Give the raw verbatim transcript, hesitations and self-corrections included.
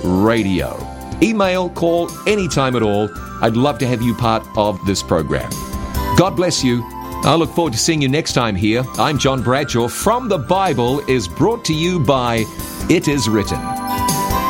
radio. Email, call, anytime at all. I'd love to have you part of this program. God bless you. I look forward to seeing you next time here. I'm John Bradshaw. From the Bible is brought to you by It Is Written.